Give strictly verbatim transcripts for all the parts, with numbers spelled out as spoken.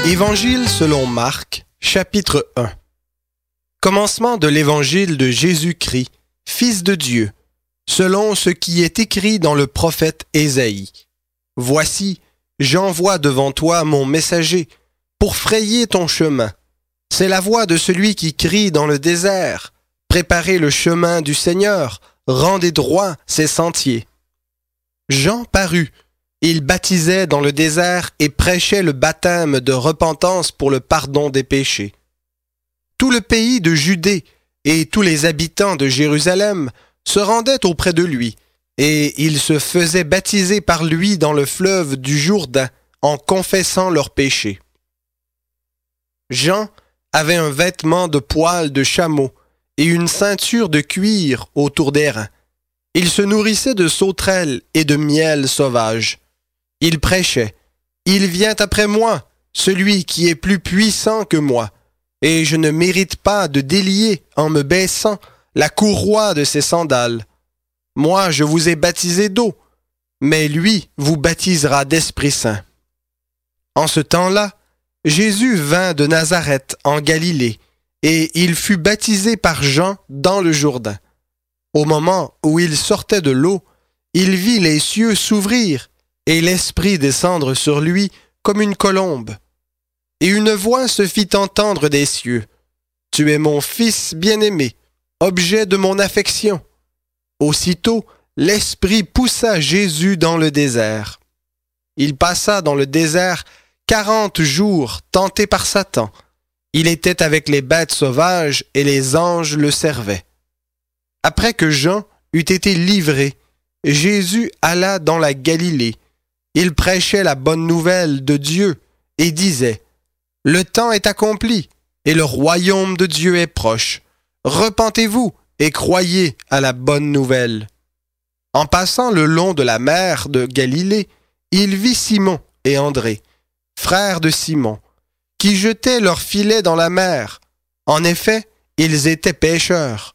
Évangile selon Marc, chapitre un. Commencement de l'évangile de Jésus-Christ, Fils de Dieu, selon ce qui est écrit dans le prophète Ésaïe. Voici, j'envoie devant toi mon messager, pour frayer ton chemin. C'est la voix de celui qui crie dans le désert. Préparez le chemin du Seigneur, rendez droit ses sentiers. Jean parut. Il baptisait dans le désert et prêchait le baptême de repentance pour le pardon des péchés. Tout le pays de Judée et tous les habitants de Jérusalem se rendaient auprès de lui, et ils se faisaient baptiser par lui dans le fleuve du Jourdain en confessant leurs péchés. Jean avait un vêtement de poil de chameau et une ceinture de cuir autour des reins. Il se nourrissait de sauterelles et de miel sauvage. Il prêchait, « Il vient après moi, celui qui est plus puissant que moi, et je ne mérite pas de délier, en me baissant, la courroie de ses sandales. Moi, je vous ai baptisé d'eau, mais lui vous baptisera d'Esprit Saint. » En ce temps-là, Jésus vint de Nazareth en Galilée, et il fut baptisé par Jean dans le Jourdain. Au moment où il sortait de l'eau, il vit les cieux s'ouvrir, et l'Esprit descendre sur lui comme une colombe. Et une voix se fit entendre des cieux. « Tu es mon Fils bien-aimé, objet de mon affection. » Aussitôt, l'Esprit poussa Jésus dans le désert. Il passa dans le désert quarante jours, tenté par Satan. Il était avec les bêtes sauvages et les anges le servaient. Après que Jean eut été livré, Jésus alla dans la Galilée. Il prêchait la bonne nouvelle de Dieu et disait « Le temps est accompli et le royaume de Dieu est proche. Repentez-vous et croyez à la bonne nouvelle. » En passant le long de la mer de Galilée, il vit Simon et André, frères de Simon, qui jetaient leurs filets dans la mer. En effet, ils étaient pêcheurs.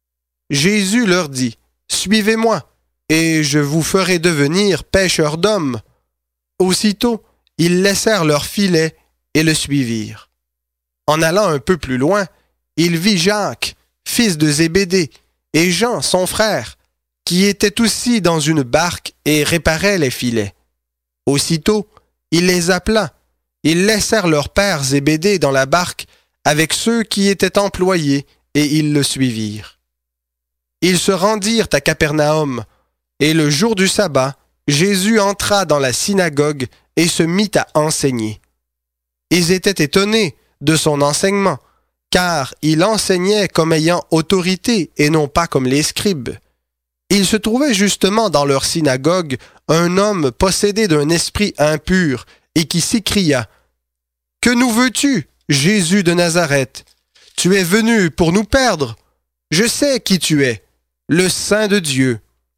Jésus leur dit « Suivez-moi, et je vous ferai devenir pêcheurs d'hommes. » Aussitôt, ils laissèrent leurs filets et le suivirent. En allant un peu plus loin, il vit Jacques, fils de Zébédée, et Jean, son frère, qui étaient aussi dans une barque et réparaient les filets. Aussitôt, il les appela. Ils laissèrent leur père Zébédée dans la barque avec ceux qui étaient employés, et ils le suivirent. Ils se rendirent à Capernaum, et le jour du sabbat, Jésus entra dans la synagogue et se mit à enseigner. Ils étaient étonnés de son enseignement, car il enseignait comme ayant autorité et non pas comme les scribes. Il se trouvait justement dans leur synagogue un homme possédé d'un esprit impur et qui s'écria « Que nous veux-tu, Jésus de Nazareth? Tu es venu pour nous perdre. Je sais qui tu es, le Saint de Dieu. »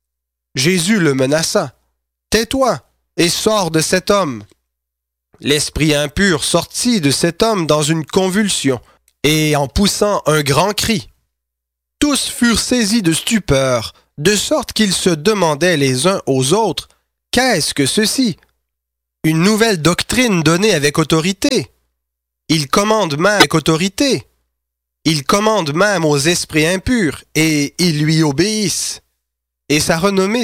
Jésus le menaça. « Tais-toi et sors de cet homme. » L'esprit impur sortit de cet homme dans une convulsion et en poussant un grand cri. Tous furent saisis de stupeur, de sorte qu'ils se demandaient les uns aux autres « Qu'est-ce que ceci? Une nouvelle doctrine donnée avec autorité. Il commande même avec autorité. Il commande même aux esprits impurs et ils lui obéissent. » Et sa renommée